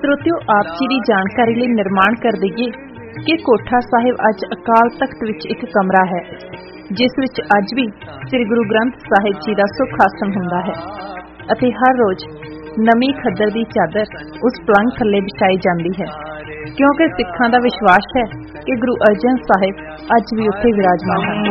ਸਰੋਤਿਓ, ਆਪ ਜੀ ਦੀ ਜਾਣਕਾਰੀ ਲਈ ਨਿਰਮਾਣ ਕਰ ਦਈਏ ਕਿ ਕੋਠਾ ਸਾਹਿਬ ਅੱਜ ਅਕਾਲ ਤਖਤ ਵਿੱਚ ਇੱਕ ਕਮਰਾ ਹੈ, ਜਿਸ ਵਿੱਚ ਅੱਜ ਵੀ ਸ੍ਰੀ ਗੁਰੂ ਗ੍ਰੰਥ ਸਾਹਿਬ ਜੀ ਦਾ ਸੁਖ ਆਸਣ ਹੁੰਦਾ ਹੈ ਅਤੇ ਹਰ ਰੋਜ਼ ਨਵੀਂ ਖੱਦਰ ਦੀ ਚਾਦਰ ਉਸ ਪਲੰਘ ਥੱਲੇ ਵਿਛਾਈ ਜਾਂਦੀ ਹੈ, ਕਿਉਂਕਿ ਸਿੱਖਾਂ ਦਾ ਵਿਸ਼ਵਾਸ ਹੈ ਕਿ ਗੁਰੂ ਅਰਜਨ ਸਾਹਿਬ ਅੱਜ ਵੀ ਉੱਥੇ ਵਿਰਾਜਮਾਨ ਹਨ।